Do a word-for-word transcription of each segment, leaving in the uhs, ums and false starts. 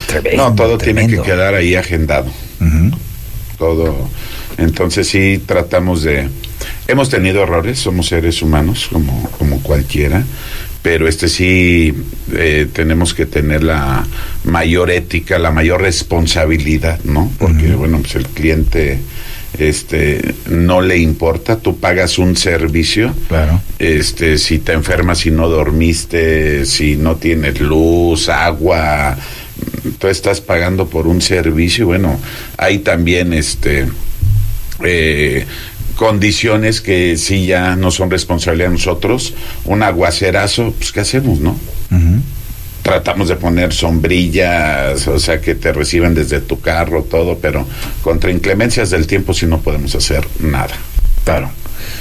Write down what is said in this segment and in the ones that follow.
Tremendo, no, todo tremendo. tiene que quedar ahí agendado. Uh-huh. Todo. Entonces sí tratamos de... Hemos tenido errores, somos seres humanos como, como cualquiera, pero este sí eh, tenemos que tener la mayor ética, la mayor responsabilidad, ¿no? Porque, uh-huh. bueno, pues el cliente... este no le importa, tú pagas un servicio, claro. este si te enfermas, si no dormiste, si no tienes luz, agua, tú estás pagando por un servicio. Bueno, hay también este eh, condiciones que sí ya no son responsabilidad de nosotros. Un aguacerazo, pues ¿qué hacemos, no? Uh-huh. Tratamos de poner sombrillas, o sea, que te reciban desde tu carro, todo, pero contra inclemencias del tiempo sí no podemos hacer nada. Claro.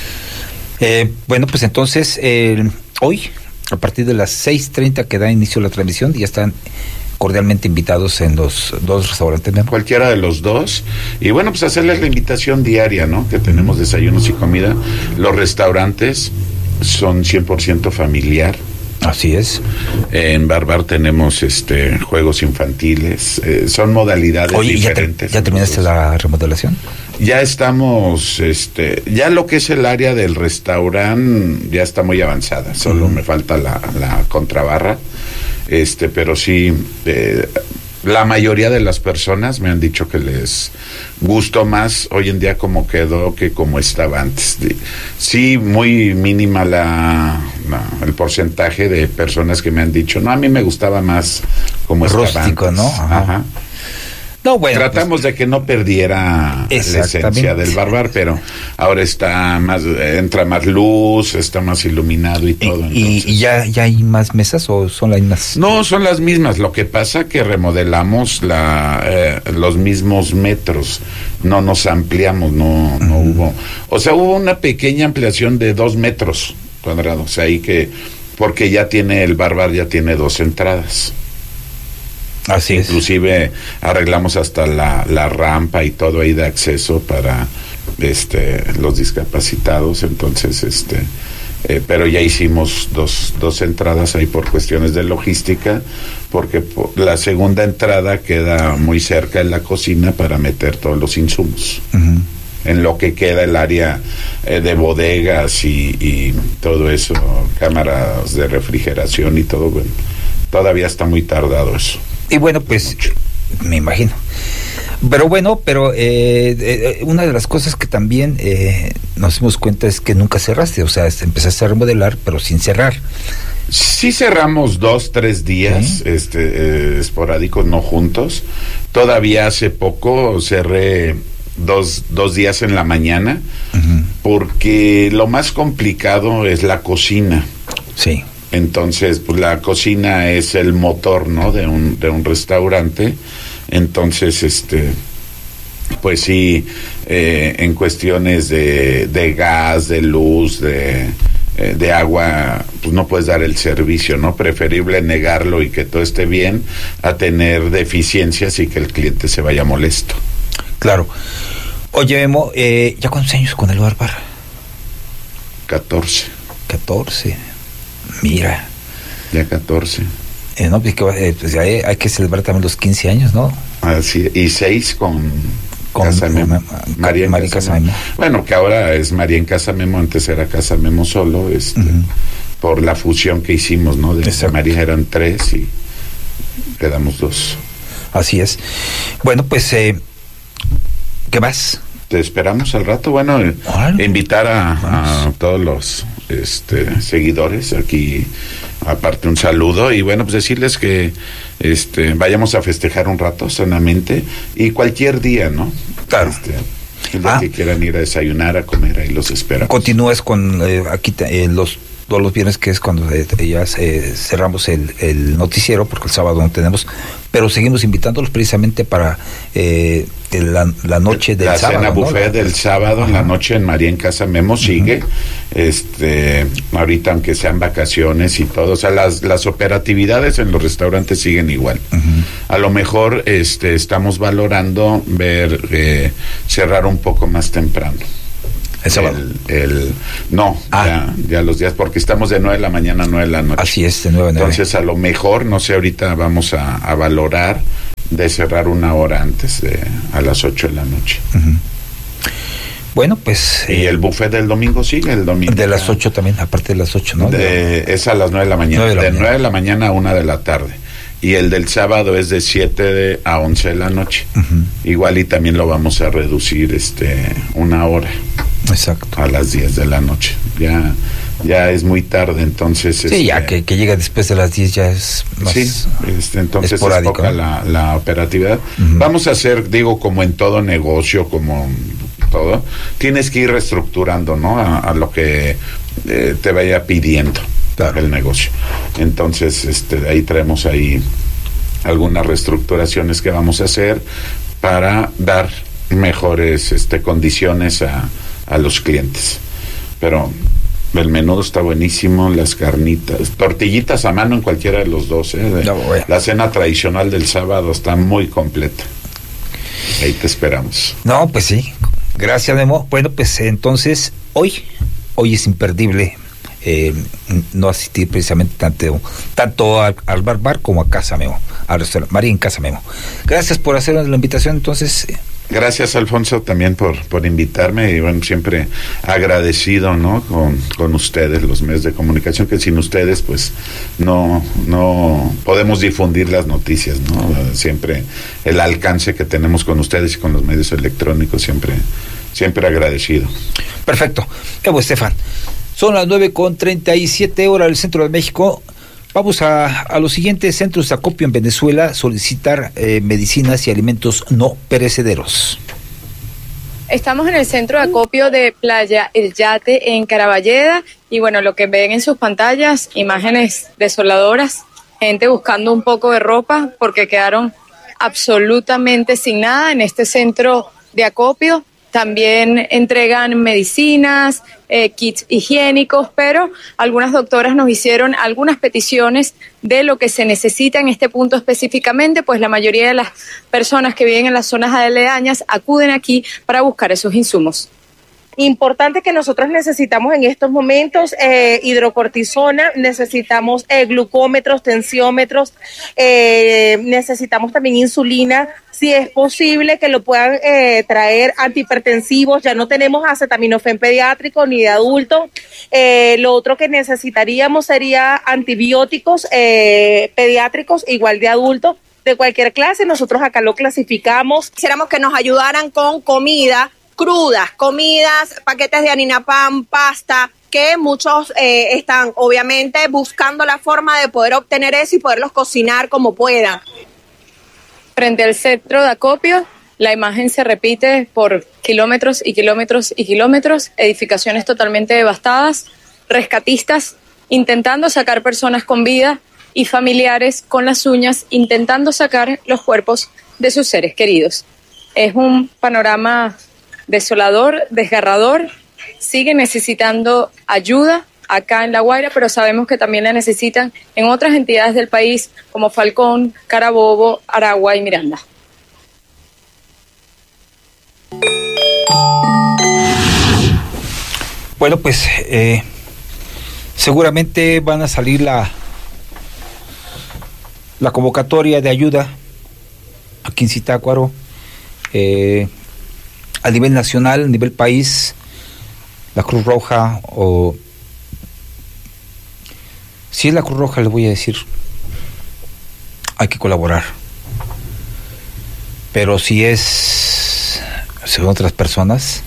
Eh, bueno, pues entonces, eh, hoy, a partir de las seis treinta que da inicio la transmisión, ya están cordialmente invitados en los dos restaurantes, ¿no? Cualquiera de los dos. Y bueno, pues hacerles la invitación diaria, ¿no? Que tenemos uh-huh. desayunos y comida. Los restaurantes son cien por ciento familiar. Así es. En Barbar tenemos este juegos infantiles, eh, son modalidades Oye, diferentes. ¿Ya, te, ¿ya terminaste la remodelación? Ya estamos, este, ya lo que es el área del restaurante ya está muy avanzada, solo uh-huh. me falta la, la contrabarra, este, pero sí, eh, la mayoría de las personas me han dicho que les gustó más hoy en día como quedó que como estaba antes. Sí, muy mínima la, la el porcentaje de personas que me han dicho, no, a mí me gustaba más como estaba antes. Rústico, ¿no? Ajá. Ajá. No, bueno, tratamos pues, de que no perdiera la esencia del Barbar, pero ahora está más, entra más luz, está más iluminado y todo. ¿Y, y ya, ya hay más mesas o son las mismas? No, son las mismas. Lo que pasa que remodelamos la, eh, los mismos metros, no nos ampliamos, no, no uh-huh. hubo. O sea, hubo una pequeña ampliación de dos metros cuadrados, ahí que, porque ya tiene el Barbar, ya tiene dos entradas. Así Inclusive es. arreglamos hasta la, la rampa y todo ahí de acceso para este los discapacitados, entonces este eh, pero ya hicimos dos, dos entradas ahí por cuestiones de logística, porque por, la segunda entrada queda muy cerca de la cocina para meter todos los insumos. Uh-huh. En lo que queda el área eh, de bodegas y, y todo eso, cámaras de refrigeración y todo, bueno, todavía está muy tardado eso. Y bueno, pues me imagino. Pero bueno, pero eh, eh, una de las cosas que también eh, nos dimos cuenta es que nunca cerraste, o sea, empezaste a remodelar, pero sin cerrar. Sí cerramos dos, tres días, ¿sí? este, eh, esporádicos, no juntos. Todavía hace poco cerré dos, dos días en la mañana, uh-huh. porque lo más complicado es la cocina. Sí. Entonces, pues la cocina es el motor, ¿no? De un, de un restaurante. Entonces, este, pues sí, eh, en cuestiones de, de gas, de luz, de, eh, de agua, pues no puedes dar el servicio, ¿no? Preferible negarlo y que todo esté bien a tener deficiencias y que el cliente se vaya molesto. Claro. Oye, Memo, eh, ¿ya cuántos años con el Barbar? catorce. catorce. Mira. Ya catorce. Eh, no, pues, que, eh, pues hay, hay que celebrar también los quince años, ¿no? Así, y seis con, con Casa Memo. Con, María en María Casa Memo. Memo. Bueno, que ahora es María en Casa Memo, antes era Casa Memo solo, este, uh-huh. por la fusión que hicimos, ¿no? De esa María eran tres y quedamos dos. Así es. Bueno, pues, eh, ¿qué más? Te esperamos al rato. Bueno, ¿Cuál? invitar a, a todos los este, seguidores aquí, aparte un saludo, y bueno, pues decirles que este, vayamos a festejar un rato sanamente, y cualquier día, ¿no? Claro. Este, el día ah. que quieran ir a desayunar, a comer, ahí los esperamos. Continúas con eh, aquí eh, los todos los viernes, que es cuando eh, ya eh, cerramos el, el noticiero, porque el sábado no tenemos, pero seguimos invitándolos precisamente para eh, la, la noche del la sábado. La cena buffet ¿no? del sábado, Ajá. en la noche en María en Casa Memo sigue, uh-huh. este, ahorita aunque sean vacaciones y todo, o sea, las, las operatividades en los restaurantes siguen igual. Uh-huh. A lo mejor este, estamos valorando ver, eh, cerrar un poco más temprano. El sábado. El, el, no, ah. ya, ya los días, porque estamos de nueve de la mañana a nueve de la noche. Así es, de nueve a nueve. Entonces, a lo mejor, no sé, ahorita vamos a, a valorar de cerrar una hora antes, de a las ocho de la noche. Uh-huh. Bueno, pues... Y eh, el buffet del domingo sigue, el domingo. De las ocho también, aparte de las ocho, ¿no? De, es a las nueve de la mañana, de nueve de la mañana a una de la tarde. Y el del sábado es de siete a once de la noche. Uh-huh. Igual y también lo vamos a reducir este una hora. Exacto. A las diez de la noche. Ya ya es muy tarde, entonces... Sí, este, ya que, que llega después de las diez ya es más sí, este, entonces esporádico, es poca, ¿no? la, la operatividad. Uh-huh. Vamos a hacer, digo, como en todo negocio, como todo, tienes que ir reestructurando, ¿no? A, a lo que eh, te vaya pidiendo, claro, el negocio. Entonces, este, ahí traemos ahí algunas reestructuraciones que vamos a hacer para dar mejores este, condiciones a, a los clientes. Pero el menudo está buenísimo, las carnitas, tortillitas a mano en cualquiera de los dos, ¿eh? De, no, bueno. La cena tradicional del sábado está muy completa. Ahí te esperamos. No, pues sí. Gracias, Memo. Bueno, pues entonces hoy, hoy es imperdible eh, no asistir precisamente tanto, tanto al, al bar bar como a Casa Memo, al restaurante María en Casa Memo. Gracias por hacernos la invitación, entonces. Gracias, Alfonso, también por, por invitarme y bueno, siempre agradecido, ¿no? Con, con ustedes, los medios de comunicación, que sin ustedes, pues, no, no podemos difundir las noticias, ¿no? Siempre el alcance que tenemos con ustedes y con los medios electrónicos, siempre, siempre agradecido. Perfecto. Evo Estefan, son las nueve con treinta y siete horas del centro de México. Vamos a, a los siguientes centros de acopio en Venezuela, solicitar eh, medicinas y alimentos no perecederos. Estamos en el centro de acopio de Playa El Yate en Caraballeda y bueno, lo que ven en sus pantallas, imágenes desoladoras, gente buscando un poco de ropa porque quedaron absolutamente sin nada en este centro de acopio. También entregan medicinas, eh, kits higiénicos, pero algunas doctoras nos hicieron algunas peticiones de lo que se necesita en este punto específicamente, pues la mayoría de las personas que viven en las zonas aledañas acuden aquí para buscar esos insumos. Importante que nosotros necesitamos en estos momentos eh, hidrocortisona, necesitamos eh, glucómetros, tensiómetros, eh, necesitamos también insulina, si es posible que lo puedan eh, traer antihipertensivos, ya no tenemos acetaminofén pediátrico ni de adulto, eh, lo otro que necesitaríamos sería antibióticos eh, pediátricos igual de adulto, de cualquier clase, nosotros acá lo clasificamos. Quisiéramos que nos ayudaran con comida crudas, comidas, paquetes de harina pan, pasta, que muchos eh, están obviamente buscando la forma de poder obtener eso y poderlos cocinar como puedan. Frente al centro de acopio, la imagen se repite por kilómetros y kilómetros y kilómetros, edificaciones totalmente devastadas, rescatistas intentando sacar personas con vida y familiares con las uñas intentando sacar los cuerpos de sus seres queridos. Es un panorama desolador, desgarrador, sigue necesitando ayuda acá en La Guaira, pero sabemos que también la necesitan en otras entidades del país como Falcón, Carabobo, Aragua y Miranda. Bueno, pues eh, seguramente van a salir la, la convocatoria de ayuda aquí en Zitácuaro, eh, a nivel nacional, a nivel país, la Cruz Roja, o si es la Cruz Roja, le voy a decir, hay que colaborar. Pero si es, según otras personas,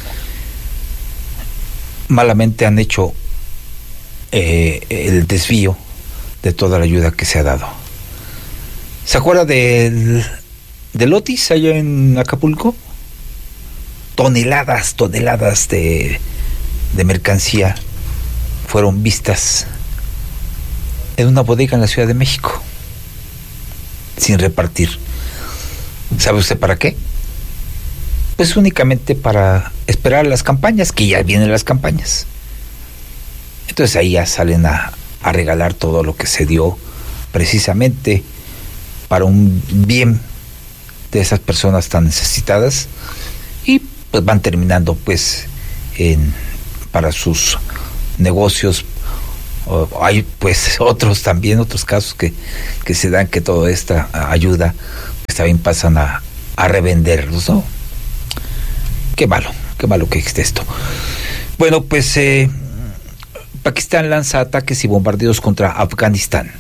malamente han hecho eh, el desvío de toda la ayuda que se ha dado. ¿Se acuerda del, del Otis allá en Acapulco? Toneladas, toneladas de, de mercancía fueron vistas en una bodega en la Ciudad de México, sin repartir. ¿Sabe usted para qué? Pues únicamente para esperar las campañas, que ya vienen las campañas. Entonces ahí ya salen a, a regalar todo lo que se dio precisamente para un bien de esas personas tan necesitadas, y pues van terminando pues en, para sus negocios. O hay pues otros también, otros casos que, que se dan, que toda esta ayuda pues también pasan a, a revenderlos, ¿no? Qué malo, qué malo que existe esto. Bueno, pues eh, Pakistán lanza ataques y bombardeos contra Afganistán.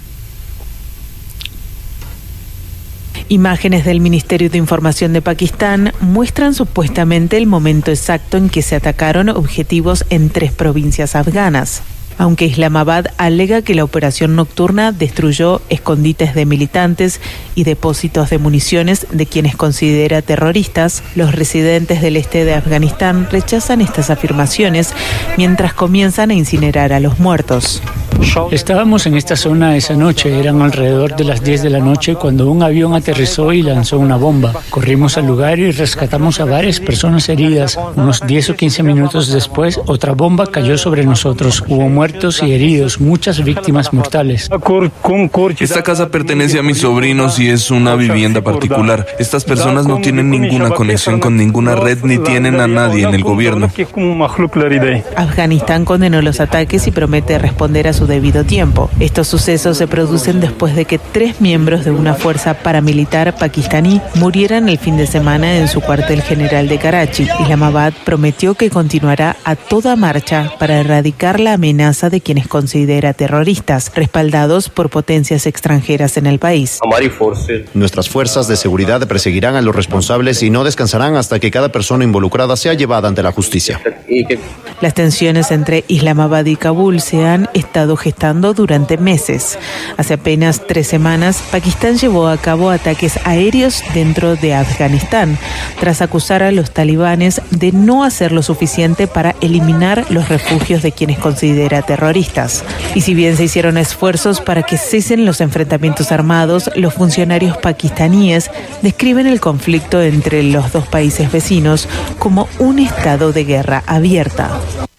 Imágenes del Ministerio de Información de Pakistán muestran supuestamente el momento exacto en que se atacaron objetivos en tres provincias afganas. Aunque Islamabad alega que la operación nocturna destruyó escondites de militantes y depósitos de municiones de quienes considera terroristas, los residentes del este de Afganistán rechazan estas afirmaciones mientras comienzan a incinerar a los muertos. Estábamos en esta zona esa noche, eran alrededor de las diez de la noche cuando un avión aterrizó y lanzó una bomba. Corrimos al lugar y rescatamos a varias personas heridas. Unos diez o quince minutos después, otra bomba cayó sobre nosotros. Hubo muertos y heridos, muchas víctimas mortales. Esta casa pertenece a mis sobrinos y es una vivienda particular. Estas personas no tienen ninguna conexión con ninguna red ni tienen a nadie en el gobierno. Afganistán condenó los ataques y promete responder a su debido tiempo. Estos sucesos se producen después de que tres miembros de una fuerza paramilitar pakistaní murieran el fin de semana en su cuartel general de Karachi. Islamabad prometió que continuará a toda marcha para erradicar la amenaza de quienes considera terroristas, respaldados por potencias extranjeras en el país. Nuestras fuerzas de seguridad perseguirán a los responsables y no descansarán hasta que cada persona involucrada sea llevada ante la justicia. Las tensiones entre Islamabad y Kabul se han estado gestando durante meses. Hace apenas tres semanas, Pakistán llevó a cabo ataques aéreos dentro de Afganistán, tras acusar a los talibanes de no hacer lo suficiente para eliminar los refugios de quienes considera terroristas. Y si bien se hicieron esfuerzos para que cesen los enfrentamientos armados, los funcionarios pakistaníes describen el conflicto entre los dos países vecinos como un estado de guerra abierta.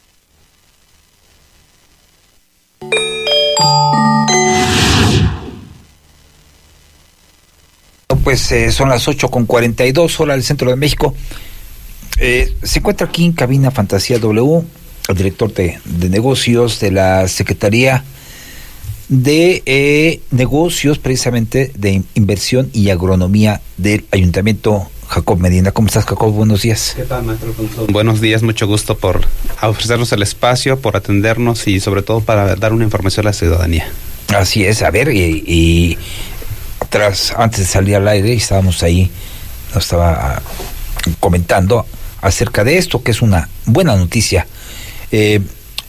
Pues eh, son las ocho con cuarenta y dos, hora del centro de México. Eh, se encuentra aquí en cabina Fantasía W, el director de, de negocios de la Secretaría de eh, Negocios, precisamente de Inversión y Agronomía del Ayuntamiento, Jacob Medina. ¿Cómo estás, Jacob? Buenos días. ¿Qué tal, maestro Alfonso? Buenos días, mucho gusto por ofrecernos el espacio, por atendernos y sobre todo para dar una información a la ciudadanía. Así es, a ver, y... y tras, antes de salir al aire, estábamos ahí, nos estaba comentando acerca de esto, que es una buena noticia. Eh,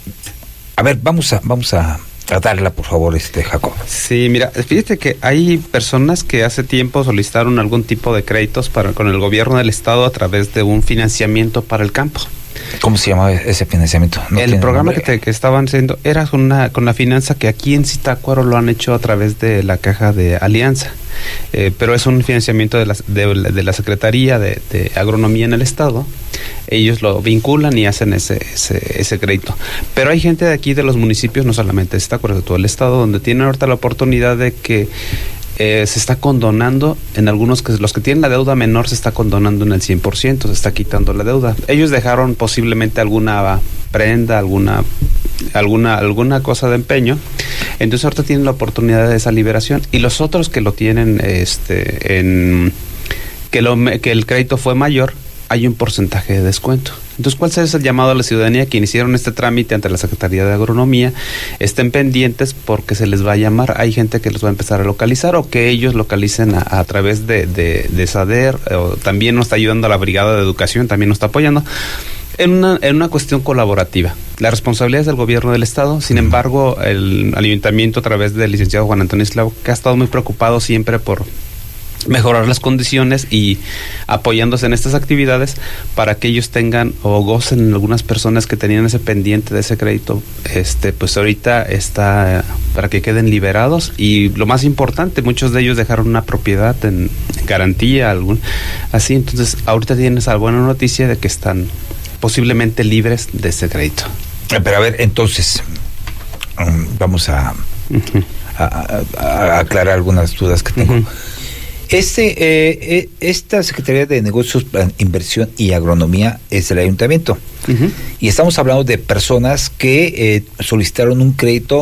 a ver, vamos a, vamos a tratarla, por favor, este Jacob. Sí, mira, fíjate que hay personas que hace tiempo solicitaron algún tipo de créditos para con el gobierno del estado a través de un financiamiento para el campo. ¿Cómo se llama ese financiamiento? No el programa que, te, que estaban haciendo era con, una, con la finanza que aquí en Zitácuaro lo han hecho a través de la caja de Alianza, eh, pero es un financiamiento de la, de, de la Secretaría de, de Agronomía en el Estado. Ellos lo vinculan y hacen ese, ese, ese crédito. Pero hay gente de aquí, de los municipios, no solamente de Zitácuaro, de todo el Estado, donde tienen ahorita la oportunidad de que Eh, se está condonando, en algunos que los que tienen la deuda menor se está condonando en el cien por ciento, se está quitando la deuda. Ellos dejaron posiblemente alguna prenda, alguna alguna alguna cosa de empeño, entonces ahorita tienen la oportunidad de esa liberación, y los otros que lo tienen este en que lo que el crédito fue mayor, hay un porcentaje de descuento. Entonces, ¿cuál es el llamado a la ciudadanía? Que iniciaron este trámite ante la Secretaría de Agronomía, estén pendientes porque se les va a llamar. Hay gente que los va a empezar a localizar, o que ellos localicen a, a través de, de, de SADER, o también nos está ayudando la Brigada de Educación, también nos está apoyando, en una, en una cuestión colaborativa. La responsabilidad es del gobierno del estado, sin embargo, el ayuntamiento, a través del licenciado Juan Antonio Islao, que ha estado muy preocupado siempre por mejorar las condiciones y apoyándose en estas actividades para que ellos tengan o gocen, algunas personas que tenían ese pendiente de ese crédito, este pues ahorita está para que queden liberados. Y lo más importante, muchos de ellos dejaron una propiedad en garantía, algún así, entonces ahorita tienen esa buena noticia de que están posiblemente libres de ese crédito. Pero a ver, entonces um, vamos a, uh-huh. a, a, a aclarar algunas dudas que tengo. Uh-huh. Este, eh, esta Secretaría de Negocios, Inversión y Agronomía es del Ayuntamiento. Uh-huh. Y estamos hablando de personas que eh, solicitaron un crédito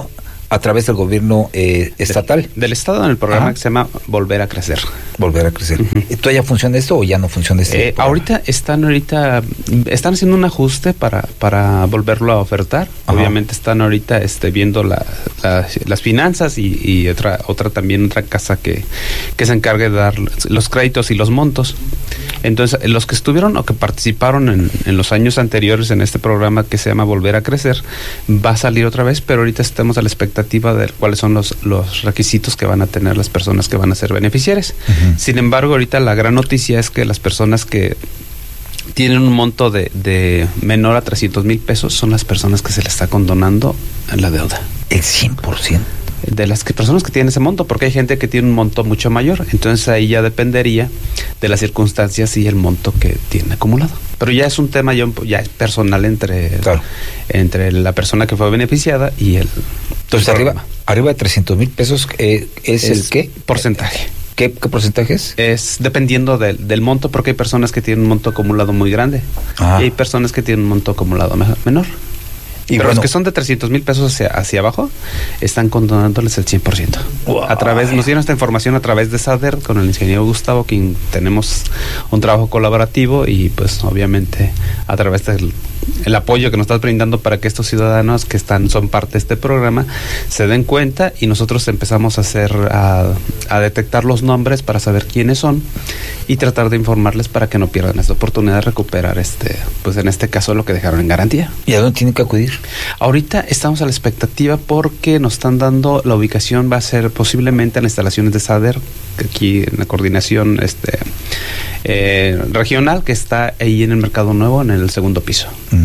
a través del gobierno eh, estatal. Del, del estado en el programa Ajá. que se llama Volver a Crecer. Volver a Crecer. Uh-huh. ¿Todavía funciona esto o ya no funciona este? Eh, ahorita están ahorita están haciendo un ajuste para para volverlo a ofertar. Ajá. Obviamente están ahorita este viendo la, la, las finanzas y, y otra otra también otra casa que que se encargue de dar los créditos y los montos. Entonces, los que estuvieron o que participaron en, en los años anteriores en este programa que se llama Volver a Crecer, va a salir otra vez, pero ahorita estamos a la expectativa de cuáles son los, los requisitos que van a tener las personas que van a ser beneficiarias. Uh-huh. Sin embargo, ahorita la gran noticia es que las personas que tienen un monto de, de menor a trescientos mil pesos son las personas que se les está condonando la deuda. ¿El cien por ciento? De las que, personas que tienen ese monto, porque hay gente que tiene un monto mucho mayor, entonces ahí ya dependería de las circunstancias y el monto que tiene acumulado. Pero ya es un tema ya, ya es personal entre, claro. entre la persona que fue beneficiada y el... Entonces arriba, arriba de trescientos mil pesos eh, ¿es, es el qué? Porcentaje. ¿Qué, qué porcentaje es? Es dependiendo del, del monto, porque hay personas que tienen un monto acumulado muy grande ah. y hay personas que tienen un monto acumulado menor. Y Pero bueno, los que son de trescientos mil pesos hacia, hacia abajo están condonándoles el cien por ciento. Wow. A través, nos dieron esta información a través de SADER con el ingeniero Gustavo, quien tenemos un trabajo colaborativo y pues obviamente a través del el apoyo que nos estás brindando para que estos ciudadanos que están son parte de este programa se den cuenta y nosotros empezamos a hacer a, a detectar los nombres para saber quiénes son y tratar de informarles para que no pierdan esta oportunidad de recuperar este, pues en este caso lo que dejaron en garantía. ¿Y a dónde tienen que acudir? Ahorita estamos a la expectativa porque nos están dando la ubicación, va a ser posiblemente en las instalaciones de SADER, aquí en la coordinación este eh, regional que está ahí en el Mercado Nuevo, en el segundo piso. Mm.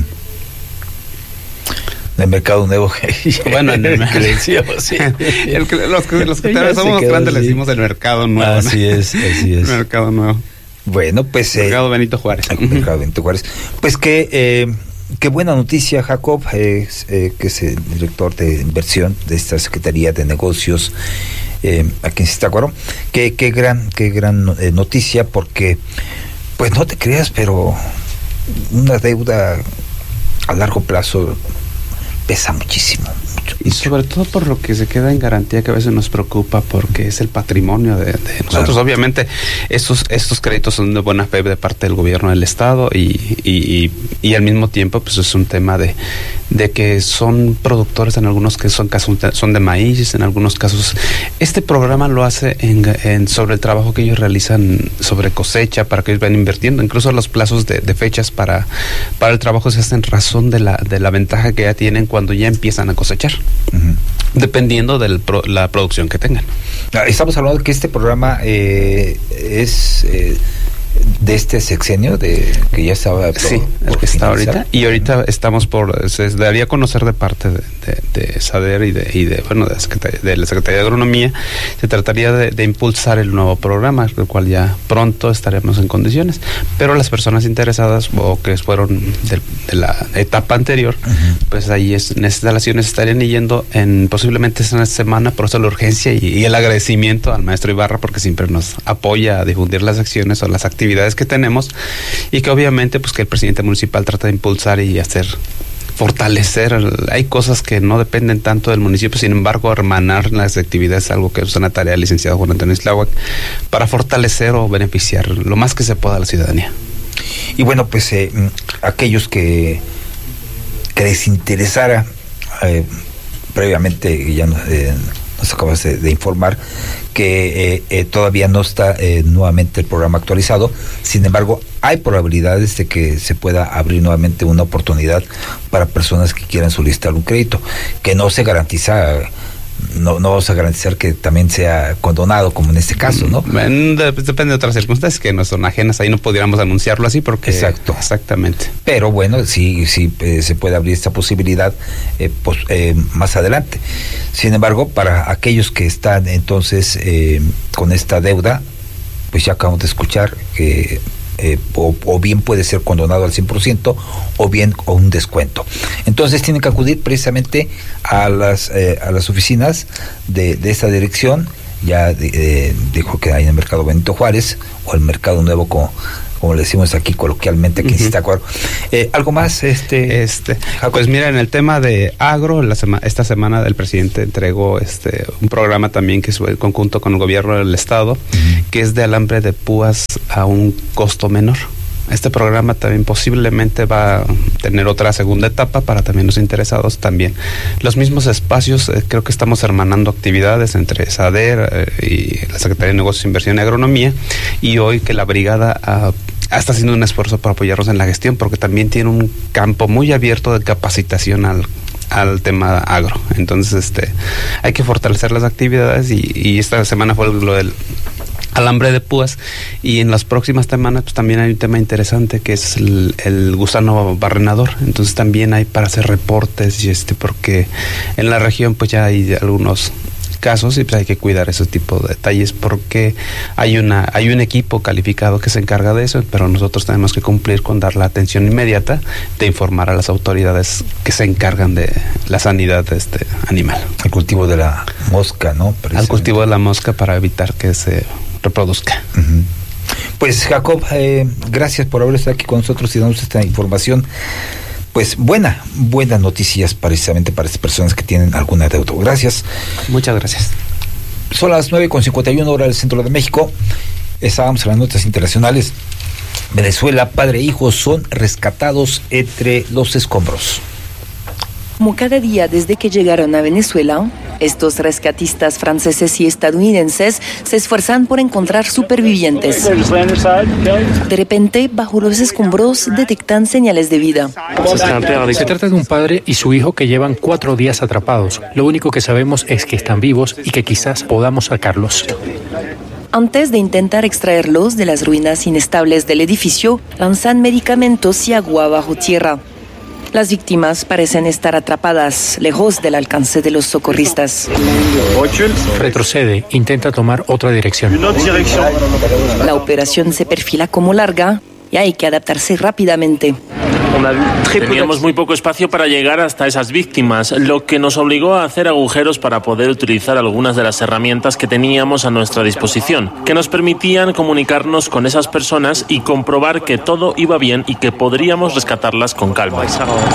El Mercado Nuevo. Bueno, en el, el que le decíamos, sí. el que, los que, los que somos grandes le decimos el Mercado Nuevo. Así ¿no? es, así es. El Mercado Nuevo. Bueno, pues... Mercado eh, Benito Juárez. El Mercado Benito Juárez. Pues que... Eh, qué buena noticia, Jacob, eh, eh, que es el director de inversión de esta Secretaría de Negocios eh, aquí en Zitácuaro. Qué, qué gran, qué gran eh, noticia, porque, pues no te creas, pero una deuda a largo plazo pesa muchísimo. Mucho, y sobre todo por lo que se queda en garantía, que a veces nos preocupa porque es el patrimonio de, de nosotros. Claro. Obviamente estos estos créditos son de buena fe de parte del gobierno del estado y, y, y, y al mismo tiempo pues es un tema de, de que son productores, en algunos que son casos son de maíz, en algunos casos este programa lo hace en, en sobre el trabajo que ellos realizan sobre cosecha, para que ellos vayan invirtiendo, incluso los plazos de, de fechas para, para el trabajo se hacen razón de la, de la ventaja que ya tienen cuando ya empiezan a cosechar. Uh-huh. Dependiendo de pro, la producción que tengan. Estamos hablando de que este programa eh, es eh, de este sexenio de que ya estaba por, sí, el que está ahorita y ahorita estamos por se daría a conocer de parte de, de, de SADER y de, y de bueno de la Secretaría de, la Secretaría de Agronomía. Se trataría de, de impulsar el nuevo programa, el cual ya pronto estaremos en condiciones, pero las personas interesadas o que fueron de, de la etapa anterior, uh-huh. pues ahí es, en instalaciones estarían yendo en posiblemente esta semana, por eso la urgencia y, y el agradecimiento al maestro Ibarra porque siempre nos apoya a difundir las acciones o las actividades que tenemos y que obviamente pues que el presidente municipal trata de impulsar y hacer fortalecer. Hay cosas que no dependen tanto del municipio, sin embargo hermanar las actividades es algo que es una tarea del licenciado Juan Antonio Isláhuac para fortalecer o beneficiar lo más que se pueda a la ciudadanía. Y bueno, pues eh, aquellos que que les interesara eh, previamente ya eh, nos acabas de, de informar que eh, eh, todavía no está eh, nuevamente el programa actualizado, sin embargo hay probabilidades de que se pueda abrir nuevamente una oportunidad para personas que quieran solicitar un crédito, que no se garantiza, no, no vamos a garantizar que también sea condonado como en este caso, ¿no? Bueno, depende de otras circunstancias que no son ajenas, ahí no podríamos anunciarlo así porque... Exacto. Exactamente. Pero bueno, sí, sí eh, se puede abrir esta posibilidad eh, pues, eh, más adelante. Sin embargo, para aquellos que están entonces eh, con esta deuda, pues ya acabamos de escuchar que eh, o, o bien puede ser condonado al cien por ciento o bien con un descuento. Entonces tienen que acudir precisamente a las eh, a las oficinas de, de esta dirección. Ya eh, dijo que hay en el Mercado Benito Juárez o el Mercado Nuevo, como, como le decimos aquí coloquialmente, aquí uh-huh. en Zitácuaro. Eh, ¿Algo más? este este Pues mira, en el tema de agro, la sema, esta semana el presidente entregó este un programa también que es en conjunto con el gobierno del estado, uh-huh. que es de alambre de púas a un costo menor. Este programa también posiblemente va a tener otra segunda etapa para también los interesados también. Los mismos espacios, eh, creo que estamos hermanando actividades entre SADER eh, y la Secretaría de Negocios, Inversión y Agronomía, y hoy que la brigada ha, está haciendo un esfuerzo para apoyarnos en la gestión, porque también tiene un campo muy abierto de capacitación al al tema agro. Entonces este hay que fortalecer las actividades y, y esta semana fue lo del alambre de púas, y en las próximas semanas pues también hay un tema interesante que es el, el gusano barrenador. Entonces también hay para hacer reportes y este porque en la región pues ya hay algunos casos y pues hay que cuidar ese tipo de detalles porque hay una hay un equipo calificado que se encarga de eso, pero nosotros tenemos que cumplir con dar la atención inmediata de informar a las autoridades que se encargan de la sanidad de este animal. El cultivo de la mosca, ¿no? Al cultivo de la mosca para evitar que se reproduzca. Uh-huh. Pues Jacob, eh, gracias por haber estado aquí con nosotros y darnos esta información. Pues buena, buenas noticias precisamente para estas personas que tienen alguna deuda. Gracias. Muchas gracias. Son las nueve con cincuenta y una horas del centro de México. Estábamos en las notas internacionales. Venezuela, padre e hijo son rescatados entre los escombros. Como cada día desde que llegaron a Venezuela, estos rescatistas franceses y estadounidenses se esfuerzan por encontrar supervivientes. De repente, bajo los escombros detectan señales de vida. Se trata de un padre y su hijo que llevan cuatro días atrapados. Lo único que sabemos es que están vivos y que quizás podamos sacarlos. Antes de intentar extraerlos de las ruinas inestables del edificio, lanzan medicamentos y agua bajo tierra. Las víctimas parecen estar atrapadas, lejos del alcance de los socorristas. Retrocede, intenta tomar otra dirección. La operación se perfila como larga y hay que adaptarse rápidamente. Teníamos muy poco espacio para llegar hasta esas víctimas, lo que nos obligó a hacer agujeros para poder utilizar algunas de las herramientas que teníamos a nuestra disposición, que nos permitían comunicarnos con esas personas y comprobar que todo iba bien y que podríamos rescatarlas con calma.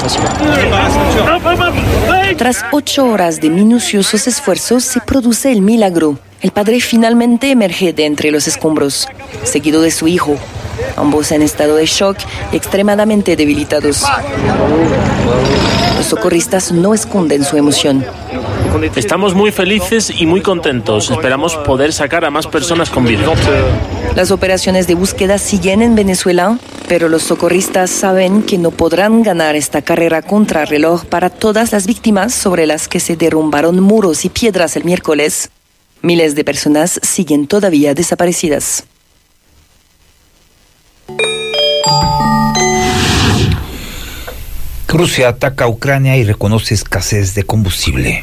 Tras ocho horas de minuciosos esfuerzos, se produce el milagro. El padre finalmente emerge de entre los escombros, seguido de su hijo. Ambos en estado de shock y extremadamente debilitados. Los socorristas no esconden su emoción. Estamos muy felices y muy contentos. Esperamos poder sacar a más personas con vida. Las operaciones de búsqueda siguen en Venezuela, pero los socorristas saben que no podrán ganar esta carrera contrarreloj para todas las víctimas sobre las que se derrumbaron muros y piedras el miércoles. Miles de personas siguen todavía desaparecidas. Rusia ataca a Ucrania y reconoce escasez de combustible.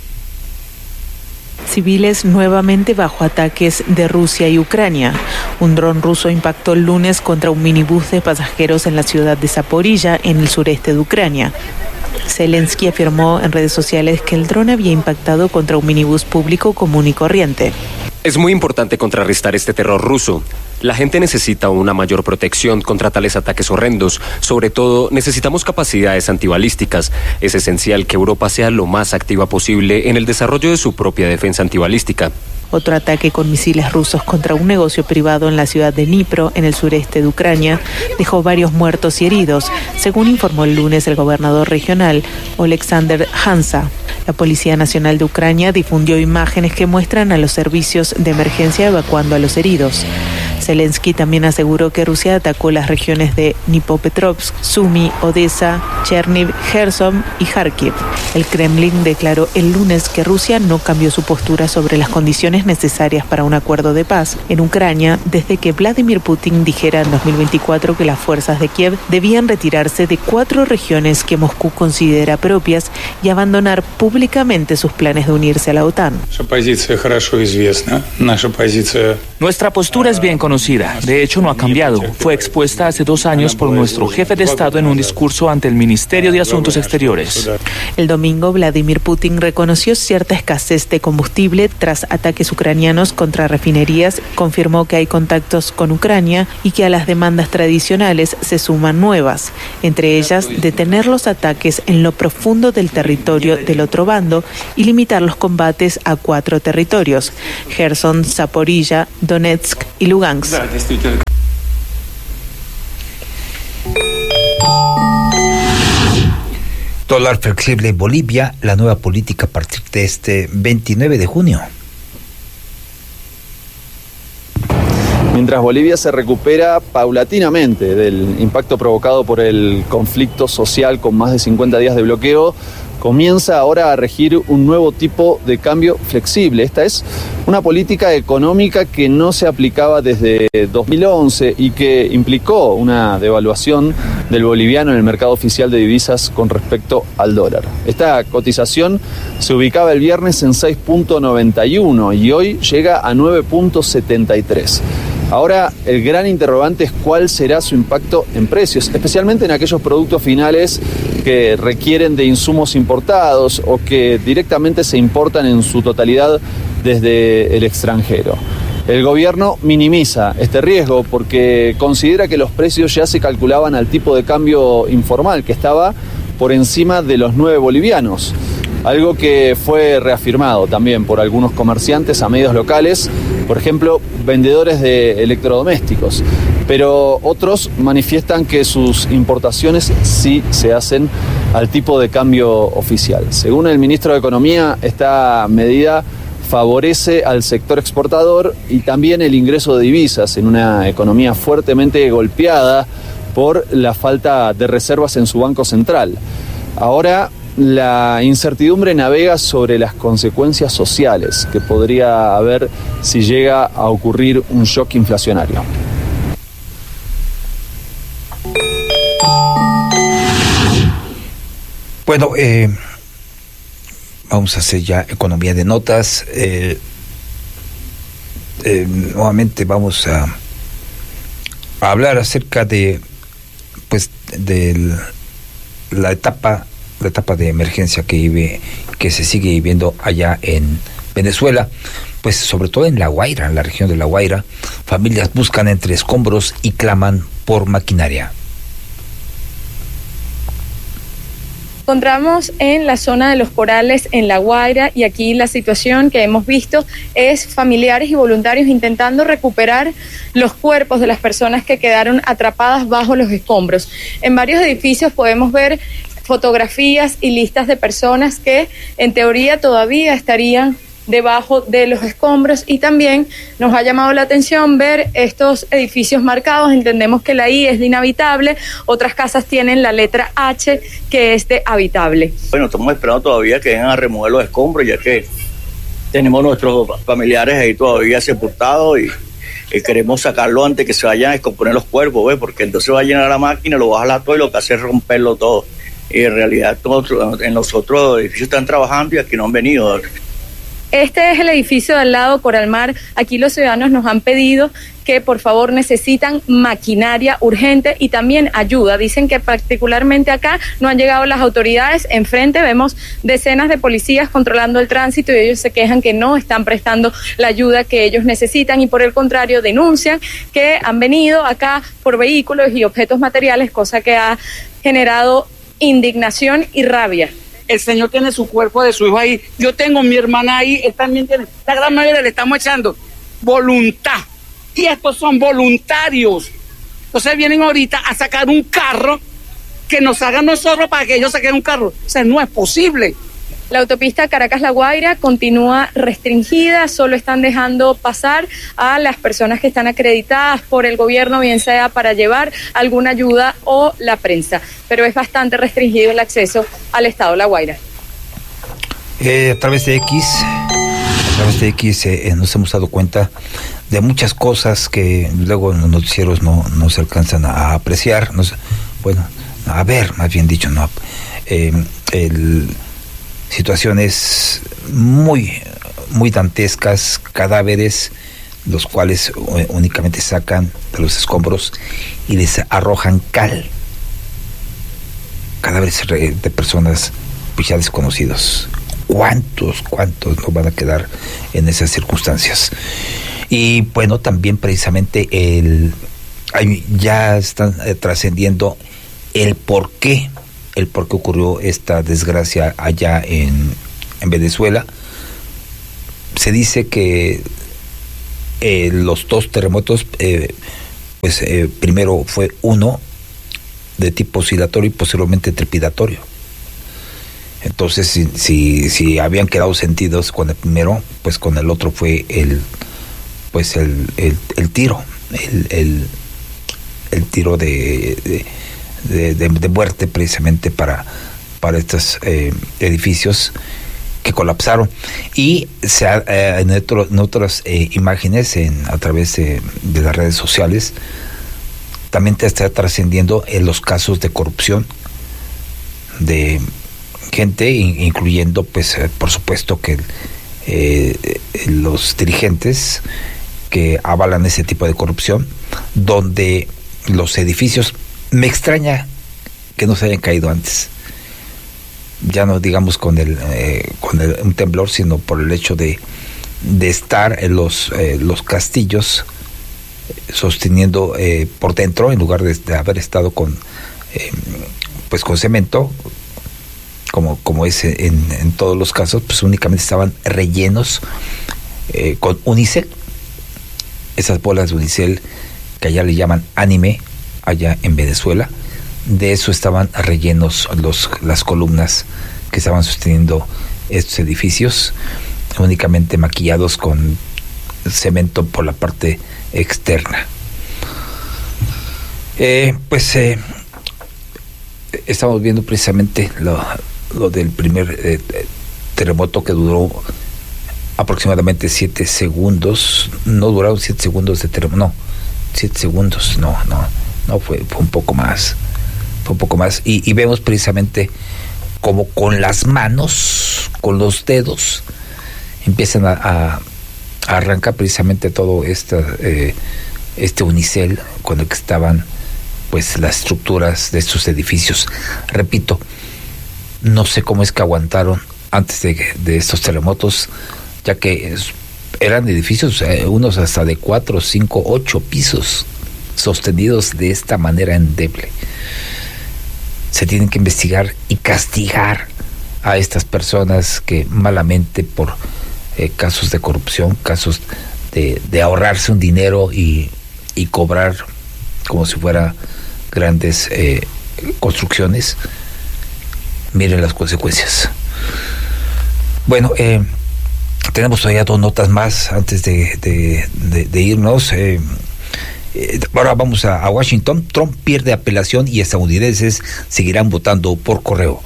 Civiles nuevamente bajo ataques de Rusia y Ucrania. Un dron ruso impactó el lunes contra un minibús de pasajeros en la ciudad de Zaporilla, en el sureste de Ucrania. Zelensky afirmó en redes sociales que el dron había impactado contra un minibús público común y corriente. Es muy importante contrarrestar este terror ruso. La gente necesita una mayor protección contra tales ataques horrendos. Sobre todo, necesitamos capacidades antibalísticas. Es esencial que Europa sea lo más activa posible en el desarrollo de su propia defensa antibalística. Otro ataque con misiles rusos contra un negocio privado en la ciudad de Dnipro, en el sureste de Ucrania, dejó varios muertos y heridos, según informó el lunes el gobernador regional, Oleksandr Hansa. La Policía Nacional de Ucrania difundió imágenes que muestran a los servicios de emergencia evacuando a los heridos. Zelensky también aseguró que Rusia atacó las regiones de Dnipropetrovsk, Sumy, Odessa, Cherniv, Kherson y Kharkiv. El Kremlin declaró el lunes que Rusia no cambió su postura sobre las condiciones necesarias para un acuerdo de paz en Ucrania desde que Vladimir Putin dijera en dos mil veinticuatro que las fuerzas de Kiev debían retirarse de cuatro regiones que Moscú considera propias y abandonar públicamente sus planes de unirse a la OTAN. Nuestra postura es bien conocida. conocida. De hecho, no ha cambiado. Fue expuesta hace dos años por nuestro jefe de Estado en un discurso ante el Ministerio de Asuntos Exteriores. El domingo, Vladimir Putin reconoció cierta escasez de combustible tras ataques ucranianos contra refinerías, confirmó que hay contactos con Ucrania y que a las demandas tradicionales se suman nuevas, entre ellas detener los ataques en lo profundo del territorio del otro bando y limitar los combates a cuatro territorios: Gerson, Zaporilla, Donetsk y Lugansk. Dólar flexible en Bolivia, la nueva política a partir de este veintinueve de junio. Mientras Bolivia se recupera paulatinamente del impacto provocado por el conflicto social con más de cincuenta días de bloqueo, comienza ahora a regir un nuevo tipo de cambio flexible. Esta es una política económica que no se aplicaba desde dos mil once y que implicó una devaluación del boliviano en el mercado oficial de divisas con respecto al dólar. Esta cotización se ubicaba el viernes en seis punto noventa y uno y hoy llega a nueve punto setenta y tres. Ahora, el gran interrogante es cuál será su impacto en precios, especialmente en aquellos productos finales que requieren de insumos importados o que directamente se importan en su totalidad desde el extranjero. El gobierno minimiza este riesgo porque considera que los precios ya se calculaban al tipo de cambio informal, que estaba por encima de los nueve bolivianos. Algo que fue reafirmado también por algunos comerciantes a medios locales, por ejemplo, vendedores de electrodomésticos. Pero otros manifiestan que sus importaciones sí se hacen al tipo de cambio oficial. Según el ministro de Economía, esta medida favorece al sector exportador y también el ingreso de divisas en una economía fuertemente golpeada por la falta de reservas en su Banco Central. Ahora, la incertidumbre navega sobre las consecuencias sociales que podría haber si llega a ocurrir un shock inflacionario. Bueno, eh, vamos a hacer ya economía de notas. Eh, eh, nuevamente vamos a, a hablar acerca de, pues, de la etapa la etapa de emergencia que vive, que se sigue viviendo allá en Venezuela, pues sobre todo en La Guaira, en la región de La Guaira, familias buscan entre escombros y claman por maquinaria. Encontramos en la zona de Los Corales, en La Guaira, y aquí la situación que hemos visto es familiares y voluntarios intentando recuperar los cuerpos de las personas que quedaron atrapadas bajo los escombros. En varios edificios podemos ver fotografías y listas de personas que en teoría todavía estarían debajo de los escombros, y también nos ha llamado la atención ver estos edificios marcados. Entendemos que la I es de inhabitable, otras casas tienen la letra H, que es de habitable. Bueno, estamos esperando todavía que vengan a remover los escombros, ya que tenemos nuestros familiares ahí todavía sepultados y, y queremos sacarlo antes que se vayan a descomponer los cuerpos, ¿ves? Porque entonces va a llenar la máquina, lo va a jalar todo y lo que hace es romperlo todo. Y en realidad todos, en los otros edificios están trabajando y aquí no han venido. Este es el edificio de al lado, Coralmar. Aquí los ciudadanos nos han pedido que por favor necesitan maquinaria urgente y también ayuda. Dicen que particularmente acá no han llegado las autoridades. Enfrente vemos decenas de policías controlando el tránsito y ellos se quejan que no están prestando la ayuda que ellos necesitan y por el contrario denuncian que han venido acá por vehículos y objetos materiales, cosa que ha generado indignación y rabia. El señor tiene su cuerpo de su hijo ahí, yo tengo mi hermana ahí, él también tiene, la gran mayoría le estamos echando voluntad, y estos son voluntarios, entonces vienen ahorita a sacar un carro, que nos hagan nosotros para que ellos saquen un carro, o sea, no es posible. La autopista Caracas-La Guaira continúa restringida, solo están dejando pasar a las personas que están acreditadas por el gobierno, bien sea para llevar alguna ayuda o la prensa, pero es bastante restringido el acceso al estado de La Guaira. Eh, a través de X, a través de X eh, nos hemos dado cuenta de muchas cosas que luego en los noticieros no, no se alcanzan a apreciar, no se, bueno, a ver, más bien dicho, no, eh, el... situaciones muy, muy dantescas, cadáveres los cuales únicamente sacan de los escombros y les arrojan cal. Cadáveres de personas pues ya desconocidos. ¿Cuántos, cuántos no van a quedar en esas circunstancias? Y bueno, también precisamente el, ya están eh, trascendiendo el por qué, el por qué ocurrió esta desgracia allá en, en Venezuela. Se dice que eh, los dos terremotos, eh, pues eh, primero fue uno de tipo oscilatorio y posteriormente trepidatorio. Entonces, si, si, si habían quedado sentidos con el primero, pues con el otro fue el, pues el, el, el tiro, el, el, el tiro de, de, de, de muerte precisamente para, para estos eh, edificios que colapsaron. Y se ha, eh, en, otro, en otras eh, imágenes en, a través de, de las redes sociales, también te está trascendiendo en los casos de corrupción de gente, incluyendo pues eh, por supuesto que eh, los dirigentes que avalan ese tipo de corrupción, donde los edificios, me extraña que no se hayan caído antes, ya no digamos con el eh, con el, un temblor, sino por el hecho de, de estar en los, eh, los castillos sosteniendo eh, por dentro, en lugar de, de haber estado con eh, pues con cemento, como, como es en, en todos los casos, pues únicamente estaban rellenos eh, con unicel, esas bolas de unicel que allá le llaman anime, allá en Venezuela. De eso estaban rellenos los, las columnas que estaban sosteniendo estos edificios, únicamente maquillados con cemento por la parte externa. Eh, pues eh, estamos viendo precisamente lo, lo del primer eh, terremoto, que duró aproximadamente siete segundos. No duraron siete segundos de terremoto, no, siete segundos, no, no, no fue, fue un poco más, fue un poco más. Y, y vemos precisamente como con las manos, con los dedos, empiezan a, a arranca precisamente todo esta, eh, este unicel con el que estaban pues las estructuras de estos edificios. Repito, no sé cómo es que aguantaron antes de, de estos terremotos, ya que es, eran edificios, eh, unos hasta de cuatro, cinco, ocho pisos, sostenidos de esta manera endeble. Se tienen que investigar y castigar a estas personas que malamente por Eh, casos de corrupción, casos de, de ahorrarse un dinero y, y cobrar como si fuera grandes eh, construcciones, miren las consecuencias. Bueno, eh, tenemos todavía dos notas más antes de, de, de, de irnos. Eh, eh, ahora vamos a, a Washington. Trump pierde apelación y estadounidenses seguirán votando por correo.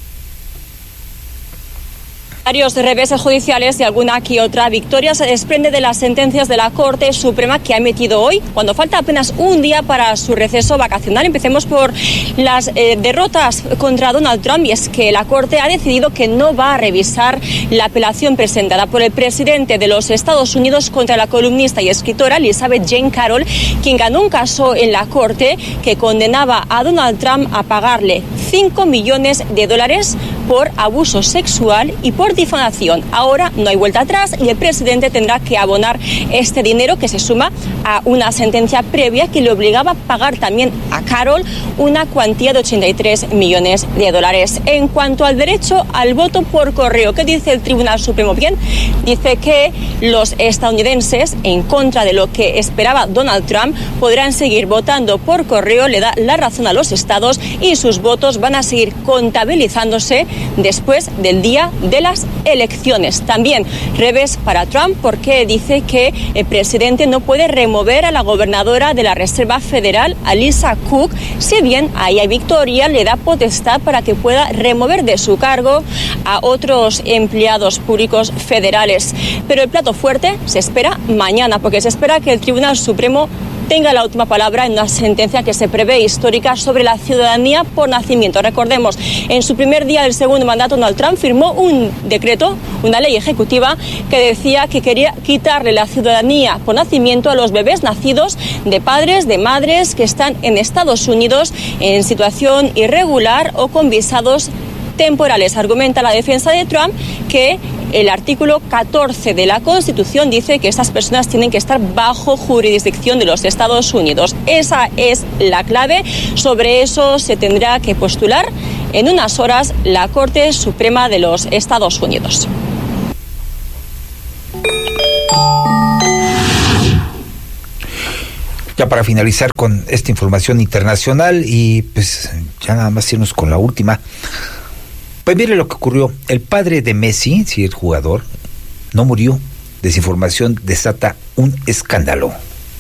Varios reveses judiciales y alguna que otra victoria se desprende de las sentencias de la Corte Suprema que ha emitido hoy, cuando falta apenas un día para su receso vacacional. Empecemos por las eh, derrotas contra Donald Trump, y es que la Corte ha decidido que no va a revisar la apelación presentada por el presidente de los Estados Unidos contra la columnista y escritora Elizabeth Jane Carroll, quien ganó un caso en la Corte que condenaba a Donald Trump a pagarle cinco millones de dólares por abuso sexual y por difamación. Ahora no hay vuelta atrás y el presidente tendrá que abonar este dinero, que se suma a una sentencia previa que le obligaba a pagar también a Carroll una cuantía de ochenta y tres millones de dólares. En cuanto al derecho al voto por correo, ¿qué dice el Tribunal Supremo? Bien, dice que los estadounidenses, en contra de lo que esperaba Donald Trump, podrán seguir votando por correo. Le da la razón a los estados y sus votos van a seguir contabilizándose después del día de las elecciones. También revés para Trump, porque dice que el presidente no puede remover a la gobernadora de la Reserva Federal, Alisa Cook. Si bien ahí hay victoria, le da potestad para que pueda remover de su cargo a otros empleados públicos federales. Pero el plato fuerte se espera mañana, porque se espera que el Tribunal Supremo tenga la última palabra en una sentencia que se prevé histórica sobre la ciudadanía por nacimiento. Recordemos, en su primer día del segundo mandato, Donald Trump firmó un decreto, una ley ejecutiva, que decía que quería quitarle la ciudadanía por nacimiento a los bebés nacidos de padres, de madres que están en Estados Unidos en situación irregular o con visados temporales. Argumenta la defensa de Trump que el artículo catorce de la Constitución dice que estas personas tienen que estar bajo jurisdicción de los Estados Unidos. Esa es la clave. Sobre eso se tendrá que postular en unas horas la Corte Suprema de los Estados Unidos. Ya para finalizar con esta información internacional y pues ya nada más irnos con la última. Pues mire lo que ocurrió. El padre de Messi, sí, el jugador, no murió. Desinformación desata un escándalo.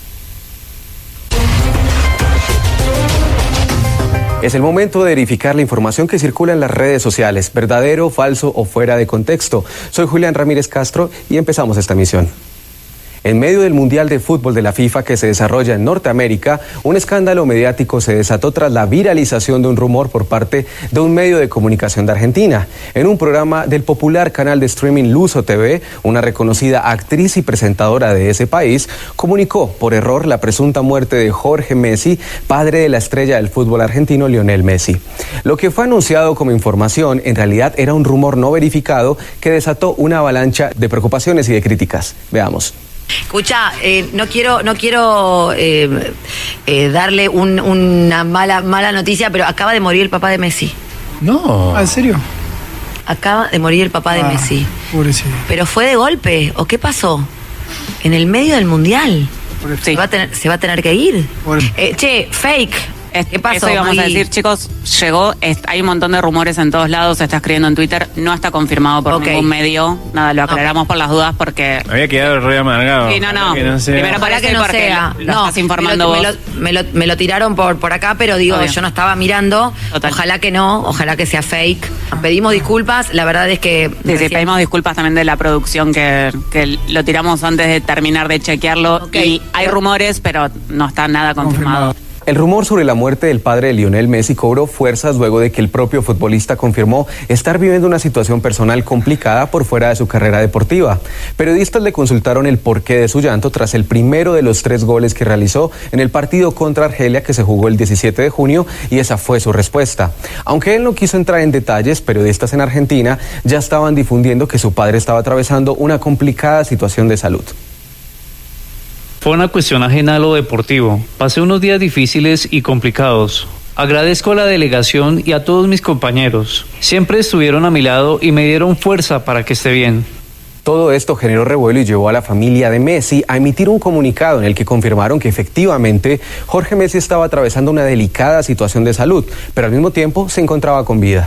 Es el momento de verificar la información que circula en las redes sociales, verdadero, falso o fuera de contexto. Soy Julián Ramírez Castro y empezamos esta misión. En medio del Mundial de Fútbol de la FIFA que se desarrolla en Norteamérica, un escándalo mediático se desató tras la viralización de un rumor por parte de un medio de comunicación de Argentina. En un programa del popular canal de streaming Luzo T V, una reconocida actriz y presentadora de ese país comunicó por error la presunta muerte de Jorge Messi, padre de la estrella del fútbol argentino Lionel Messi. Lo que fue anunciado como información en realidad era un rumor no verificado que desató una avalancha de preocupaciones y de críticas. Veamos. Escucha, eh, no quiero, no quiero eh, eh, darle un, una mala, mala noticia, pero acaba de morir el papá de Messi. No. ¿En serio? Acaba de morir el papá de ah, Messi. Pobrecito. ¿Pero fue de golpe o qué pasó? En el medio del mundial. Se va a tener, se va a tener que ir. Eh, che, fake. ¿Qué pasó? Eso íbamos a decir, chicos, llegó, es, hay un montón de rumores en todos lados, se está escribiendo en Twitter, no está confirmado por okay. ningún medio, nada, lo aclaramos okay. por las dudas porque... Había quedado re amargado. Sí, no, no, que no primero para que no sea, lo, lo no, estás informando me lo, vos. Me lo, me, lo, me lo tiraron por, por acá, pero digo, Obvio. yo no estaba mirando, Total. ojalá que no, ojalá que sea fake. Pedimos disculpas, la verdad es que... Sí, recién... sí, pedimos disculpas también de la producción que, que lo tiramos antes de terminar de chequearlo okay. y hay rumores, pero no está nada confirmado. confirmado. El rumor sobre la muerte del padre de Lionel Messi cobró fuerzas luego de que el propio futbolista confirmó estar viviendo una situación personal complicada por fuera de su carrera deportiva. Periodistas le consultaron el porqué de su llanto tras el primero de los tres goles que realizó en el partido contra Argelia que se jugó el diecisiete de junio y esa fue su respuesta. Aunque él no quiso entrar en detalles, periodistas en Argentina ya estaban difundiendo que su padre estaba atravesando una complicada situación de salud. Fue una cuestión ajena a lo deportivo. Pasé unos días difíciles y complicados. Agradezco a la delegación y a todos mis compañeros. Siempre estuvieron a mi lado y me dieron fuerza para que esté bien. Todo esto generó revuelo y llevó a la familia de Messi a emitir un comunicado en el que confirmaron que efectivamente Jorge Messi estaba atravesando una delicada situación de salud, pero al mismo tiempo se encontraba con vida.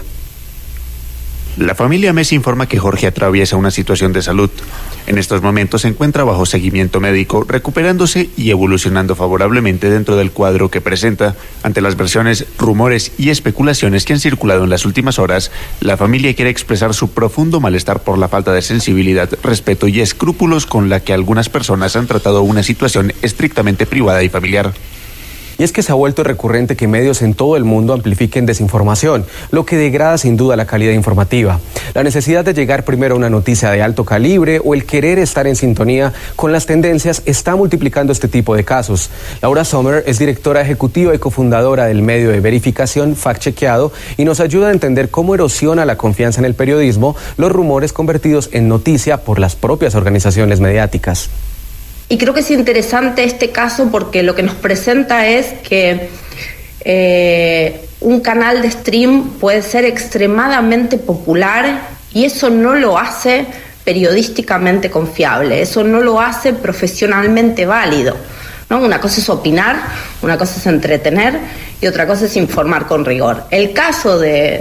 La familia Messi informa que Jorge atraviesa una situación de salud. En estos momentos se encuentra bajo seguimiento médico, recuperándose y evolucionando favorablemente dentro del cuadro que presenta. Ante las versiones, rumores y especulaciones que han circulado en las últimas horas, la familia quiere expresar su profundo malestar por la falta de sensibilidad, respeto y escrúpulos con la que algunas personas han tratado una situación estrictamente privada y familiar. Y es que se ha vuelto recurrente que medios en todo el mundo amplifiquen desinformación, lo que degrada sin duda la calidad informativa. La necesidad de llegar primero a una noticia de alto calibre o el querer estar en sintonía con las tendencias está multiplicando este tipo de casos. Laura Sommer es directora ejecutiva y cofundadora del medio de verificación Fact Chequeado y nos ayuda a entender cómo erosiona la confianza en el periodismo los rumores convertidos en noticia por las propias organizaciones mediáticas. Y creo que es interesante este caso porque lo que nos presenta es que eh, un canal de stream puede ser extremadamente popular y eso no lo hace periodísticamente confiable, eso no lo hace profesionalmente válido, ¿no? Una cosa es opinar, una cosa es entretener y otra cosa es informar con rigor. El caso de,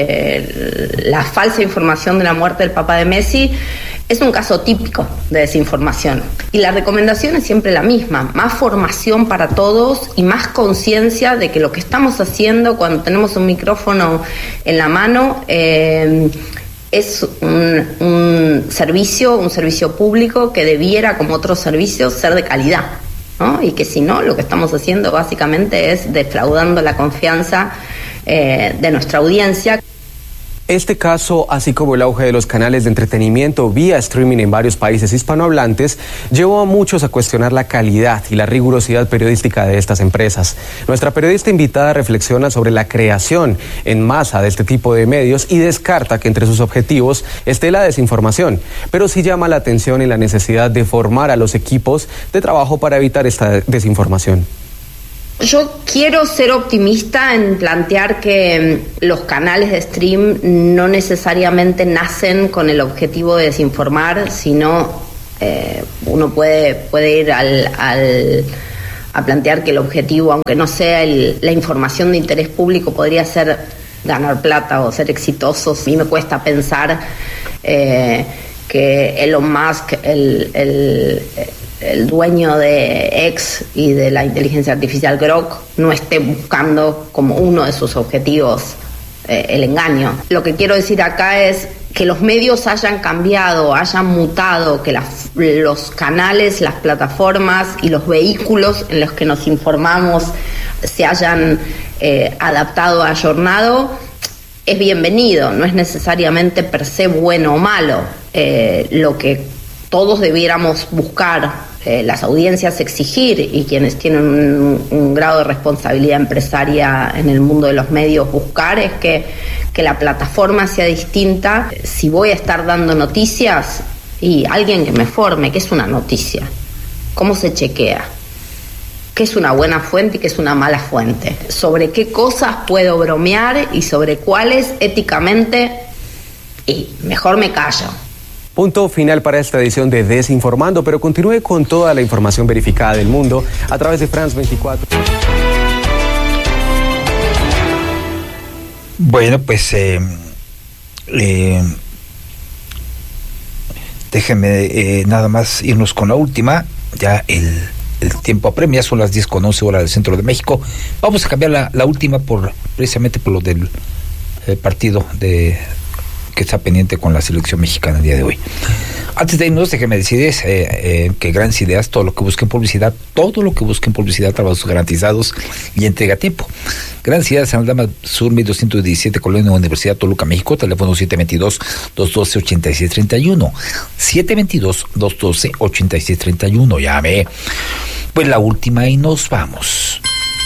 de la falsa información de la muerte del papá de Messi es un caso típico de desinformación y la recomendación es siempre la misma: más formación para todos y más conciencia de que lo que estamos haciendo cuando tenemos un micrófono en la mano eh, es un, un servicio, un servicio público que debiera, como otros servicios, ser de calidad. ¿no? Y que si no, lo que estamos haciendo básicamente es defraudando la confianza eh, de nuestra audiencia. Este caso, así como el auge de los canales de entretenimiento vía streaming en varios países hispanohablantes, llevó a muchos a cuestionar la calidad y la rigurosidad periodística de estas empresas. Nuestra periodista invitada reflexiona sobre la creación en masa de este tipo de medios y descarta que entre sus objetivos esté la desinformación, pero sí llama la atención en la necesidad de formar a los equipos de trabajo para evitar esta desinformación. Yo quiero ser optimista en plantear que los canales de stream no necesariamente nacen con el objetivo de desinformar, sino eh, uno puede, puede ir al, al, a plantear que el objetivo, aunque no sea el, la información de interés público, podría ser ganar plata o ser exitosos. A mí me cuesta pensar eh, que Elon Musk, el... el el dueño de X y de la inteligencia artificial Grok, no esté buscando como uno de sus objetivos eh, el engaño. Lo que quiero decir acá es que los medios hayan cambiado, hayan mutado, que las, los canales, las plataformas y los vehículos en los que nos informamos se hayan eh, adaptado, ayornado, es bienvenido, no es necesariamente per se bueno o malo. Eh, lo que todos debiéramos buscar, eh, las audiencias exigir y quienes tienen un, un grado de responsabilidad empresaria en el mundo de los medios buscar es que, que la plataforma sea distinta. Si voy a estar dando noticias, y alguien que me forme, ¿qué es una noticia? ¿Cómo se chequea? ¿Qué es una buena fuente y qué es una mala fuente? ¿Sobre qué cosas puedo bromear y sobre cuáles éticamente? Y mejor me callo. Punto final para esta edición de Desinformando, pero continúe con toda la información verificada del mundo a través de France veinticuatro. Bueno, pues eh, eh, déjenme eh, nada más irnos con la última. Ya el, el tiempo apremia, son las diez con once horas del centro de México. Vamos a cambiar la, la última por precisamente por lo del eh, partido de que está pendiente con la selección mexicana el día de hoy. Antes de irnos, déjenme decirles eh, eh, que Grandes Ideas, todo lo que busquen publicidad, todo lo que busquen publicidad, trabajos garantizados y entrega a tiempo. Grandes Ideas, en Aldama Sur, mil doscientos diecisiete, Colonia Universidad, Toluca, México, teléfono siete dos dos, dos uno dos, ocho seis tres uno, siete dos dos, dos uno dos, ocho seis tres uno, llame. Pues la última y nos vamos.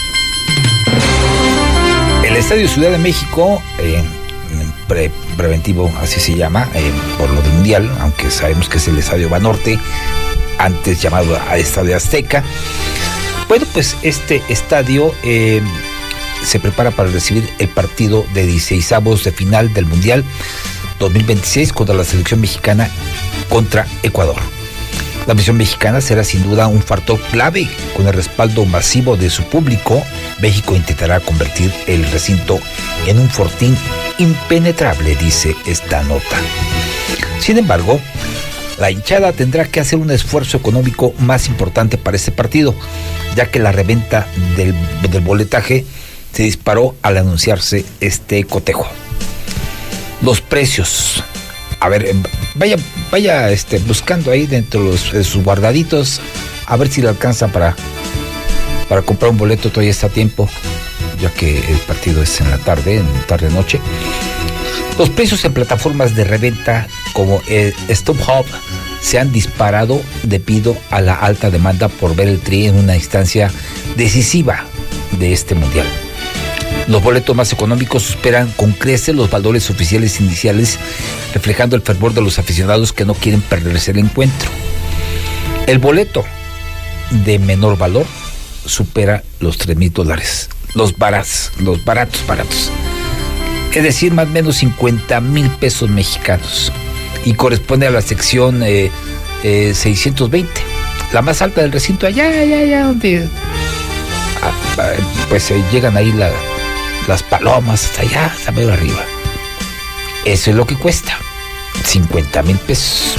El Estadio Ciudad de México, eh, Pre, preventivo, así se llama, eh, por lo del Mundial, aunque sabemos que es el Estadio Banorte, antes llamado a Estadio Azteca. Bueno, pues este estadio eh, se prepara para recibir el partido de dieciseisavos de final del Mundial dos mil veintiséis contra la selección mexicana contra Ecuador. La misión mexicana será sin duda un factor clave. Con el respaldo masivo de su público, México intentará convertir el recinto en un fortín impenetrable, dice esta nota. Sin embargo, la hinchada tendrá que hacer un esfuerzo económico más importante para este partido, ya que la reventa del, del boletaje se disparó al anunciarse este cotejo. Los precios, a ver, vaya, vaya este, buscando ahí dentro de, los, de sus guardaditos, a ver si le alcanza para, para comprar un boleto. Todavía está a tiempo, ya que el partido es en la tarde, en tarde-noche. Los precios en plataformas de reventa como el StubHub se han disparado debido a la alta demanda por ver el Tri en una instancia decisiva de este mundial. Los boletos más económicos superan con creces los valores oficiales iniciales, reflejando el fervor de los aficionados que no quieren perderse el encuentro. El boleto de menor valor supera los tres mil dólares. Los baratos, los baratos, baratos. Es decir, más o menos cincuenta mil pesos mexicanos. Y corresponde a la sección eh, eh, seiscientos veinte. La más alta del recinto, allá, allá, allá, donde ah, pues eh, llegan ahí la, las palomas, hasta allá, hasta medio arriba. Eso es lo que cuesta. cincuenta mil pesos.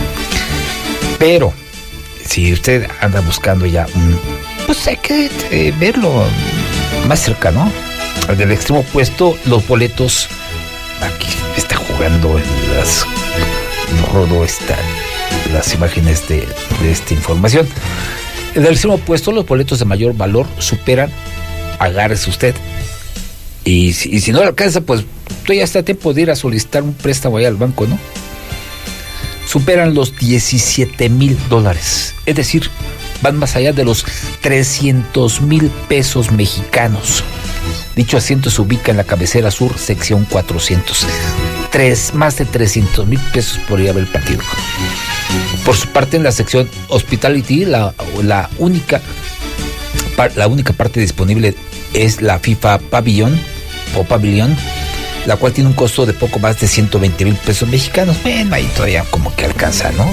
Pero, si usted anda buscando ya un, pues hay que eh, verlo más cercano, del extremo opuesto, los boletos, aquí está jugando en las, rodo esta, las imágenes de, de esta información. En el extremo opuesto, los boletos de mayor valor superan, agárrese usted, y si, y si no le alcanza, pues todavía está a tiempo de ir a solicitar un préstamo allá al banco, ¿no? Superan los diecisiete mil dólares, es decir, van más allá de los trescientos mil pesos mexicanos. Dicho asiento se ubica en la cabecera sur, sección cuatrocientos. Tres, más de trescientos mil pesos por ir a ver el partido. Por su parte, en la sección Hospitality, la, la, única, la única parte disponible es la FIFA Pavilion, o Pavilion, la cual tiene un costo de poco más de ciento veinte mil pesos mexicanos. Bueno, ahí todavía como que alcanza, ¿no?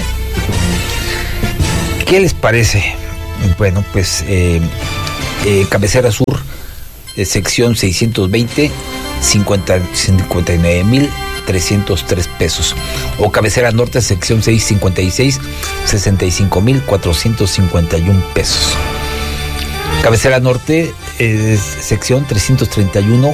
¿Qué les parece? Bueno, pues eh, eh, cabecera sur, eh, sección seiscientos veinte, cincuenta, cincuenta y nueve mil trescientos tres pesos. O cabecera norte, sección seiscientos cincuenta y seis, sesenta y cinco mil cuatrocientos cincuenta y uno pesos. Cabecera norte, eh, sección trescientos treinta y uno,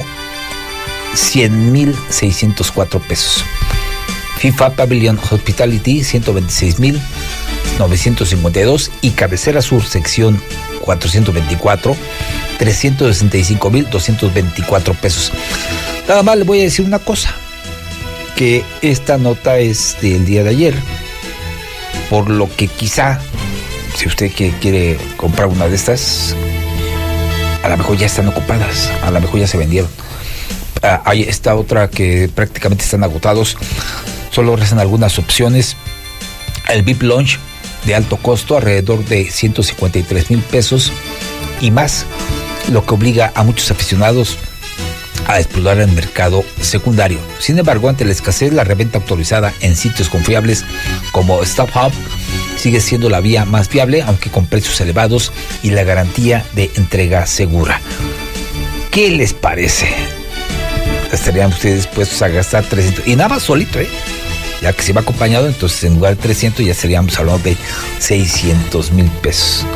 cien mil seiscientos cuatro pesos. FIFA Pavilion Hospitality, ciento veintiséis mil novecientos cincuenta y dos. Y cabecera sur, sección cuatrocientos veinticuatro, trescientos sesenta y cinco mil doscientos veinticuatro pesos. Nada más le voy a decir una cosa, que esta nota es del día de ayer, por lo que quizá, si usted quiere comprar una de estas, a lo mejor ya están ocupadas, a lo mejor ya se vendieron. Ah, hay esta otra que prácticamente están agotados, solo restan algunas opciones. El V I P Lounge de alto costo, alrededor de ciento cincuenta y tres mil pesos y más, lo que obliga a muchos aficionados a explorar el mercado secundario. Sin embargo, ante la escasez, la reventa autorizada en sitios confiables como StubHub sigue siendo la vía más viable, aunque con precios elevados y la garantía de entrega segura. ¿Qué les parece? ¿Estarían ustedes dispuestos a gastar trescientos? Y nada más solito, ¿eh? Ya que se va acompañado, entonces en lugar de trescientos ya seríamos hablando de seiscientos mil pesos.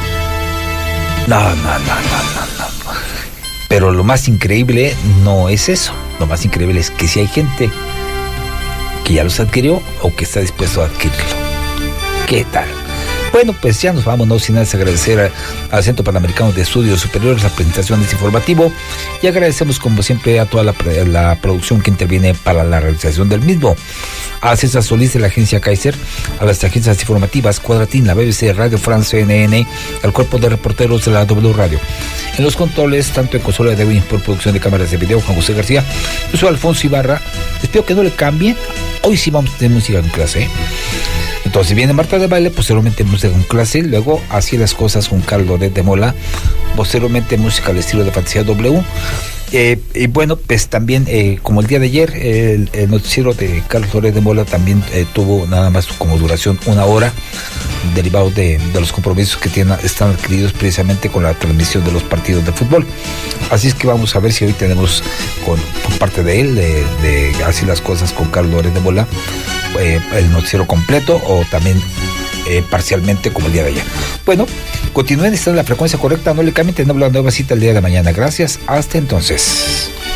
No, no, no, no, no, no. Pero lo más increíble no es eso. Lo más increíble es que si hay gente que ya los adquirió o que está dispuesto a adquirirlo. ¿Qué tal? Bueno, pues ya nos vamos, no sin antes agradecer al Centro Panamericano de Estudios Superiores la presentación de este informativo y agradecemos como siempre a toda la, la producción que interviene para la realización del mismo. A César Solís de la agencia Kaiser, a las agencias informativas Cuadratín, la B B C, Radio France, C N N, al cuerpo de reporteros de la W Radio. En los controles, tanto en consola de Win por producción de cámaras de video, Juan José García, yo soy Alfonso Ibarra. Les pido que no le cambien. Hoy sí vamos a tener música en clase, ¿eh? Entonces viene Marta de Baile, posteriormente música en clase, luego Así las cosas con Carlos Loret de Mola, posteriormente música al estilo de Fantasía W. Eh, y bueno, pues también, eh, como el día de ayer, el, el noticiero de Carlos Loret de Mola también eh, tuvo nada más como duración una hora, derivado de, de los compromisos que tienen, están adquiridos precisamente con la transmisión de los partidos de fútbol. Así es que vamos a ver si hoy tenemos con, por parte de él, de, de Así las cosas con Carlos Loret de Mola, eh, el noticiero completo o también eh, parcialmente como el día de ayer. Bueno, continúen, están en la frecuencia correcta, no le cambien, tenemos la nueva cita el día de mañana. Gracias, hasta entonces.